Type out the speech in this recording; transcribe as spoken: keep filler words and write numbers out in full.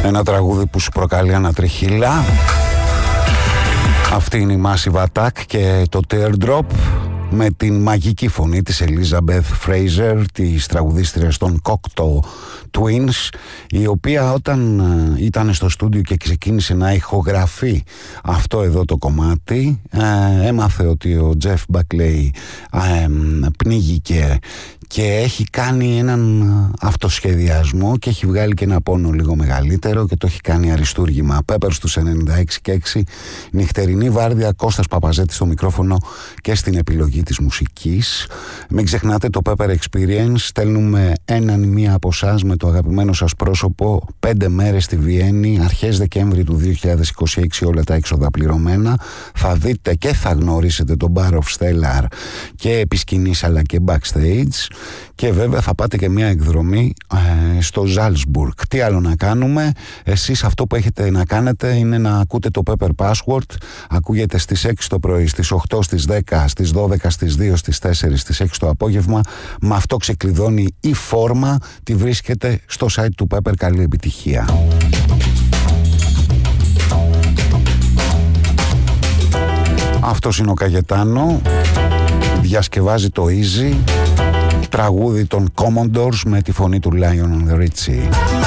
Ένα τραγούδι που σου προκαλεί ανατριχύλα. Αυτή είναι η Massive Attack και το Teardrop, με την μαγική φωνή της Elizabeth Fraser, της τραγουδίστριας των Cocteau Twins, η οποία όταν ήταν στο στούντιο και ξεκίνησε να ηχογραφεί αυτό εδώ το κομμάτι, ε, έμαθε ότι ο Jeff Buckley ε, πνίγηκε και έχει κάνει έναν αυτοσχεδιασμό και έχει βγάλει και ένα πόνο λίγο μεγαλύτερο και το έχει κάνει αριστούργημα. Pepper στους ενενήντα έξι και έξι, νυχτερινή βάρδια, Κώστας Παπαζέτης στο μικρόφωνο και στην επιλογή της μουσικής. Μην ξεχνάτε το Pepper Experience, στέλνουμε έναν ή μία από εσάς με το αγαπημένο σας πρόσωπο πέντε μέρες στη Βιέννη, αρχές Δεκέμβρη του δύο χιλιάδες είκοσι έξι, όλα τα έξοδα πληρωμένα. Θα δείτε και θα γνωρίσετε τον Bar of Stellar και επί σκηνής αλλά και backstage. Και βέβαια θα πάτε και μια εκδρομή ε, στο Ζάλσμπουργκ. Τι άλλο να κάνουμε? Εσείς αυτό που έχετε να κάνετε είναι να ακούτε το Pepper Password. Ακούγεται στις έξι το πρωί, στις οκτώ, στις δέκα, στις δώδεκα, στις δύο, στις τέσσερα, στις έξι το απόγευμα. Με αυτό ξεκλειδώνει η φόρμα. Τη βρίσκεται στο site του Pepper. Καλή επιτυχία. Αυτός είναι ο Καγετάνο. Διασκευάζει το Easy, τραγούδι των Commodores με τη φωνή του Lionel Richie.